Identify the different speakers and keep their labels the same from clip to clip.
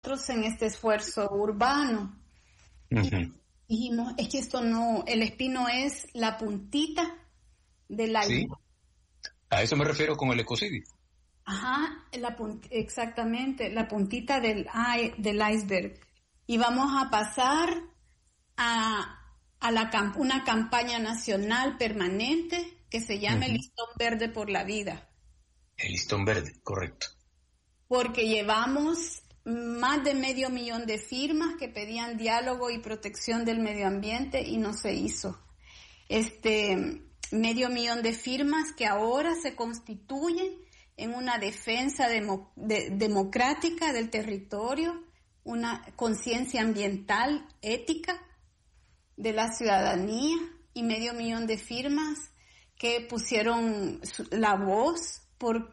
Speaker 1: nosotros en este esfuerzo urbano.
Speaker 2: Uh-huh.
Speaker 1: Dijimos, es que esto no, el espino es la puntita del iceberg.
Speaker 2: Sí, a eso me refiero con el ecocidio.
Speaker 1: Ajá, exactamente, la puntita del iceberg. Y vamos a pasar a una campaña nacional permanente que se llama el Listón Verde por la Vida.
Speaker 2: El listón verde, correcto.
Speaker 1: Porque llevamos más de 500,000 de firmas que pedían diálogo y protección del medio ambiente y no se hizo. 500,000 de firmas que ahora se constituyen en una defensa democrática del territorio, una conciencia ambiental, ética de la ciudadanía, y 500,000 de firmas que pusieron la voz por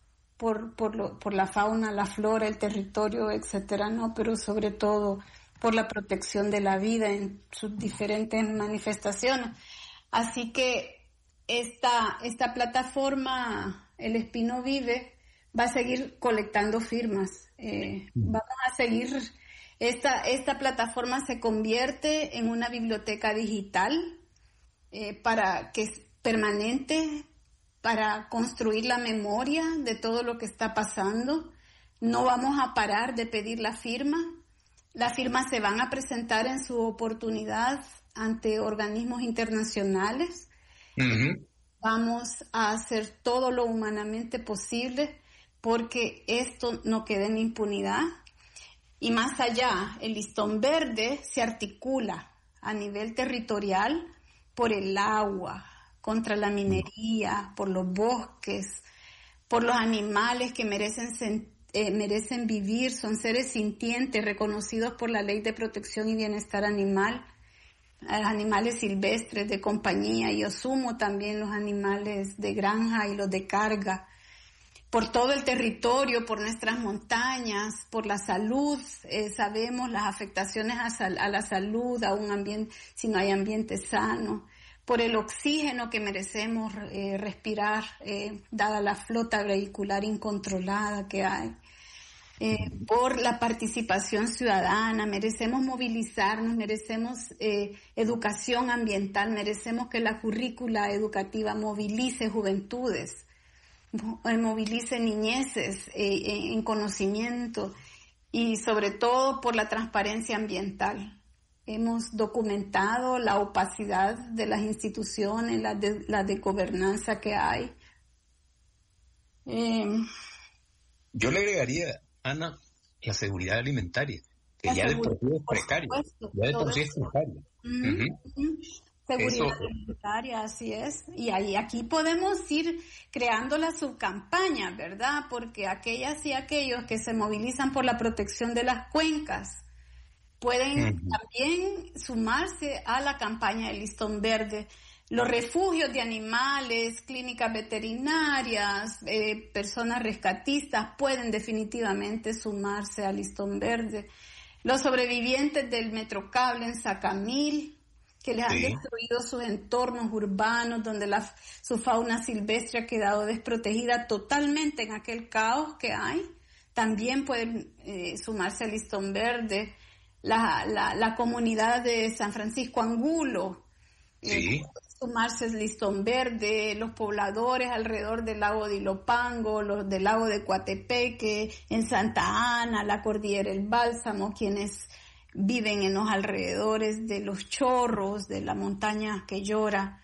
Speaker 1: la fauna, la flora, el territorio, etcétera, ¿no? Pero sobre todo por la protección de la vida en sus diferentes manifestaciones. Así que esta plataforma, El Espino Vive, va a seguir colectando firmas. Vamos a seguir, esta plataforma se convierte en una biblioteca digital para que es permanente, para construir la memoria de todo lo que está pasando. No vamos a parar de pedir la firma. Las firmas se van a presentar en su oportunidad ante organismos internacionales.
Speaker 2: Uh-huh.
Speaker 1: Vamos a hacer todo lo humanamente posible porque esto no quede en impunidad. Y más allá, el Listón Verde se articula a nivel territorial por el agua, contra la minería, por los bosques, por los animales que merecen vivir, son seres sintientes reconocidos por la Ley de Protección y Bienestar Animal, animales silvestres de compañía, y yo sumo también los animales de granja y los de carga, por todo el territorio, por nuestras montañas, por la salud. Sabemos las afectaciones a la salud, a un ambiente, si no hay ambiente sano, por el oxígeno que merecemos respirar, dada la flota vehicular incontrolada que hay, por la participación ciudadana. Merecemos movilizarnos, merecemos educación ambiental, merecemos que la currícula educativa movilice juventudes, movilice niñeces en conocimiento, y sobre todo por la transparencia ambiental. Hemos documentado la opacidad de las instituciones, la de gobernanza que hay.
Speaker 2: Yo le agregaría, Ana, la seguridad alimentaria, que ya de por sí es precaria. Ya de por sí es precaria.
Speaker 1: Seguridad alimentaria, así es. Y aquí podemos ir creando la subcampaña, ¿verdad? Porque aquellas y aquellos que se movilizan por la protección de las cuencas pueden también sumarse a la campaña del Listón Verde. Los refugios de animales, clínicas veterinarias, personas rescatistas pueden definitivamente sumarse al Listón Verde. Los sobrevivientes del Metrocable en Sacamil, que les han destruido sus entornos urbanos, donde su fauna silvestre ha quedado desprotegida totalmente en aquel caos que hay, también pueden sumarse al Listón Verde. La comunidad de San Francisco Angulo, sumarse al Listón Verde, los pobladores alrededor del lago de Ilopango, los del lago de Coatepeque, en Santa Ana, la Cordillera El Bálsamo, quienes viven en los alrededores de los chorros, de la montaña que llora,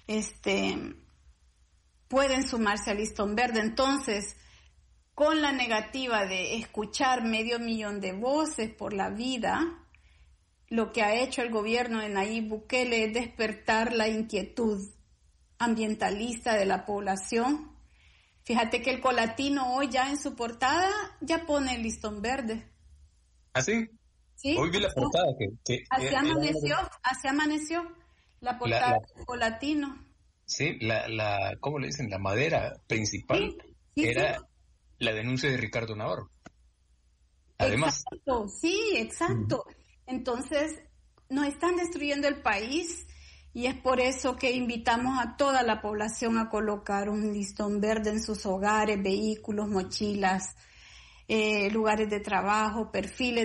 Speaker 1: pueden sumarse al Listón Verde. Entonces, con la negativa de escuchar 500,000 de voces por la vida, lo que ha hecho el gobierno de Nayib Bukele es despertar la inquietud ambientalista de la población. Fíjate que el Colatino hoy ya en su portada ya pone el Listón Verde.
Speaker 2: ¿Ah, sí?
Speaker 1: Sí.
Speaker 2: Hoy vi la portada que
Speaker 1: así amaneció la portada del Colatino.
Speaker 2: Sí, ¿cómo le dicen? La madera principal era la denuncia de Ricardo Navarro. Además.
Speaker 1: Exacto, sí, exacto. Entonces, nos están destruyendo el país, y es por eso que invitamos a toda la población a colocar un Listón Verde en sus hogares, vehículos, mochilas, lugares de trabajo, perfiles